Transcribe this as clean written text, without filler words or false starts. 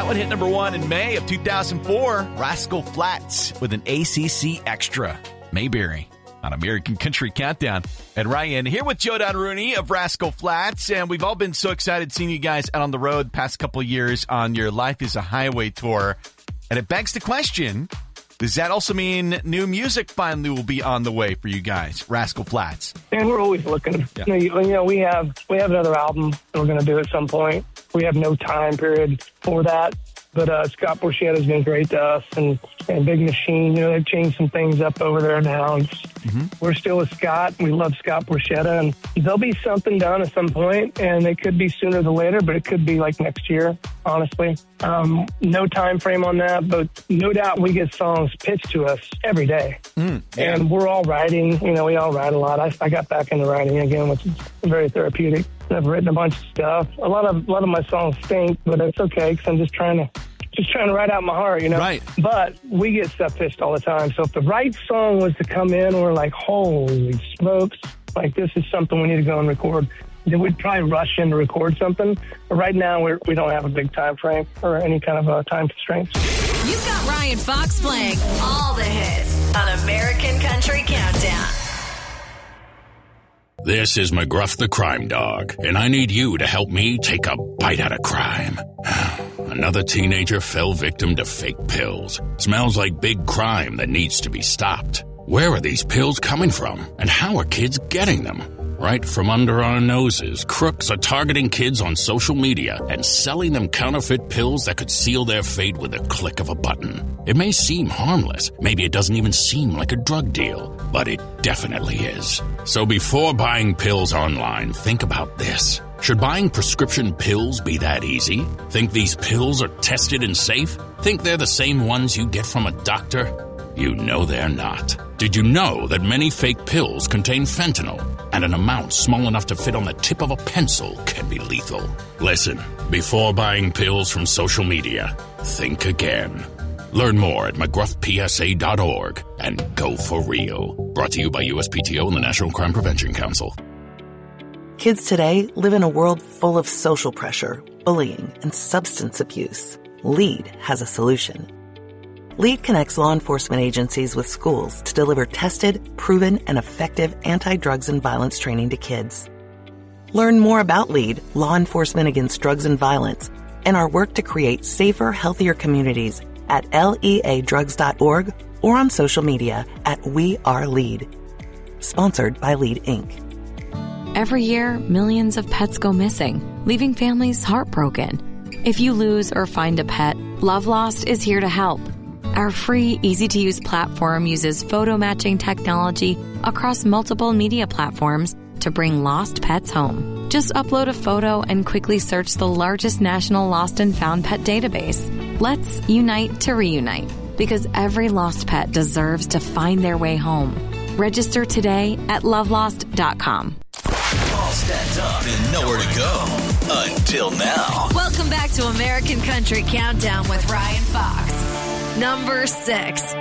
one hit number 1 in May of 2004. Rascal Flatts with an ACC Extra. Mayberry on American Country Countdown. And Ryan here with Joe Don Rooney of Rascal Flatts. And we've all been so excited seeing you guys out on the road the past couple of years on your Life is a Highway tour. And it begs the question, does that also mean new music finally will be on the way for you guys, Rascal Flatts? And we're always looking. Yeah. We have another album that we're going to do at some point. We have no time period for that. But Scott Borchetta has been great to us, and Big Machine, they've changed some things up over there now. We're still with Scott. We love Scott Borchetta, and there'll be something done at some point, and it could be sooner than later, but it could be like next year, honestly. No time frame on that, but no doubt we get songs pitched to us every day. And we're all writing. We all write a lot. I got back into writing again, which is very therapeutic. I've written a bunch of stuff. A lot of my songs stink, but it's okay because I'm just trying to write out my heart, Right. But we get stuff pitched all the time. So if the right song was to come in, we're like, holy smokes, like this is something we need to go and record, then we'd probably rush in to record something. But right now, we don't have a big time frame or any kind of time constraints. You've got Ryan Fox playing all the hits on American Country Countdown. This is McGruff the Crime Dog, and I need you to help me take a bite out of crime. Another teenager fell victim to fake pills. Smells like big crime that needs to be stopped. Where are these pills coming from, and how are kids getting them? Right from under our noses, crooks are targeting kids on social media and selling them counterfeit pills that could seal their fate with a click of a button. It may seem harmless, maybe it doesn't even seem like a drug deal, but it definitely is. So before buying pills online, think about this. Should buying prescription pills be that easy? Think these pills are tested and safe? Think they're the same ones you get from a doctor? You know they're not. Did you know that many fake pills contain fentanyl, and an amount small enough to fit on the tip of a pencil can be lethal? Listen, before buying pills from social media, think again. Learn more at mcgruffpsa.org and go for real. Brought to you by USPTO and the National Crime Prevention Council. Kids today live in a world full of social pressure, bullying, and substance abuse. LEAD has a solution. LEAD connects law enforcement agencies with schools to deliver tested, proven, and effective anti-drugs and violence training to kids. Learn more about LEAD, Law Enforcement Against Drugs and Violence, and our work to create safer, healthier communities at leadrugs.org or on social media at We Are LEAD. Sponsored by LEAD, Inc. Every year, millions of pets go missing, leaving families heartbroken. If you lose or find a pet, Love Lost is here to help. Our free, easy-to-use platform uses photo matching technology across multiple media platforms to bring lost pets home. Just upload a photo and quickly search the largest national lost and found pet database. Let's unite to reunite, because every lost pet deserves to find their way home. Register today at lovelost.com. All stacked up and nowhere to go until now. Welcome back to American Country Countdown with Ryan Fox. Number 6.